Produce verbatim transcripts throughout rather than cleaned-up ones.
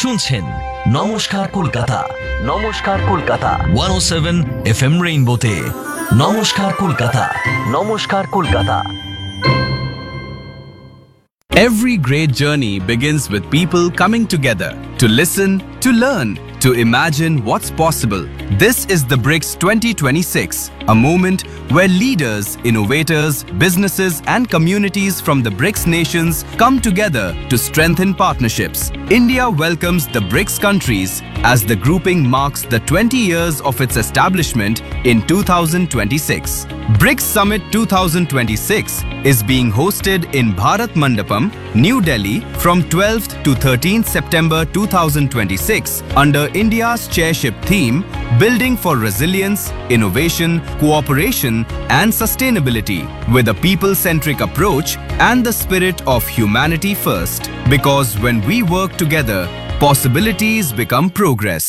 শুনছেন নমস্কার কলকাতা, নমস্কার কলকাতা একশো সাত এফএম রেইনবোতে। নমস্কার কলকাতা, নমস্কার Kolkata. Every great journey begins with people coming together to listen, to learn, to imagine what's possible. This is the BRICS twenty twenty-six, a moment where leaders, innovators, businesses and communities from the BRICS nations come together to strengthen partnerships. India welcomes the BRICS countries as the grouping marks the twenty years of its establishment in two thousand twenty-six. BRICS Summit twenty twenty-six is being hosted in Bharat Mandapam, New Delhi from twelfth to thirteenth September two thousand twenty-six under India's chairship theme Building for Resilience, Innovation, Cooperation and Sustainability with a people-centric approach and the spirit of humanity first. Because when we work together, possibilities become progress.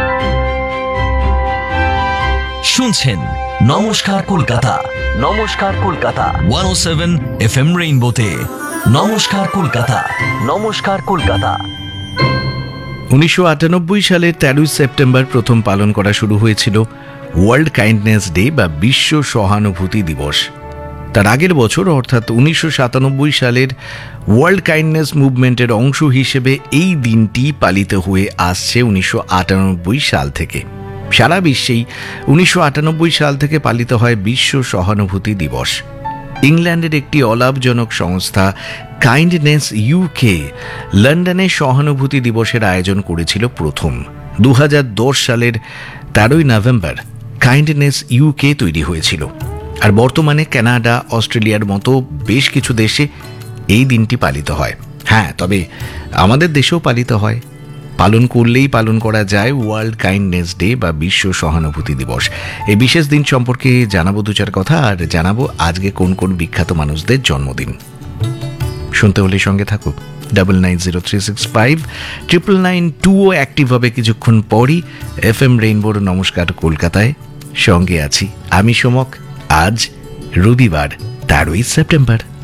শুনছেন নমস্কার কলকাতা, নমস্কার কলকাতা একশো সাত FM রেইনবোতে। নমস্কার কলকাতা, নমস্কার কলকাতা। উনিশশো আটানব্বই সালের তেরোই সেপ্টেম্বর প্রথম পালন করা শুরু হয়েছিল ওয়ার্ল্ড কাইন্ডনেস ডে বা বিশ্ব সহানুভূতি দিবস। তার আগের বছর অর্থাৎ উনিশশো সাতানব্বই সালের ওয়ার্ল্ড কাইন্ডনেস মুভমেন্টের অংশ হিসেবে এই দিনটি পালিত হয়ে আসছে উনিশশো আটানব্বই সাল থেকে। সারা বিশ্বেই উনিশশো আটানব্বই সাল থেকে পালিত হয় বিশ্ব সহানুভূতি দিবস। ইংল্যান্ডের একটি অলাভজনক সংস্থা কাইন্ডনেস ইউকে লন্ডনে সহানুভূতি দিবসের আয়োজন করেছিল প্রথম। দু হাজার দশ সালের তেরোই নভেম্বর কাইন্ডনেস ইউকে তৈরি হয়েছিল। আর বর্তমানে কানাডা, অস্ট্রেলিয়ার মতো বেশ কিছু দেশে এই দিনটি পালিত হয়। হ্যাঁ, তবে আমাদের দেশেও পালিত হয়। পালন করলেই পালন করা যায় ওয়ার্ল্ড কাইন্ডনেস ডে বা বিশ্ব সহানুভূতি দিবস। এই বিশেষ দিন সম্পর্কে জানাবো দু চার কথা, আর জানাবো আজকে কোন কোন বিখ্যাত মানুষদের জন্মদিন। শুনতে হলে সঙ্গে থাকো। Double nine zero three six five triple nine টুও active হবে কিছুক্ষণ পরই এফ এম রেইনবোর নমস্কার কলকাতায়। সঙ্গে আছি আমি সোমক। আজ রবিবার তেরোই সেপ্টেম্বর।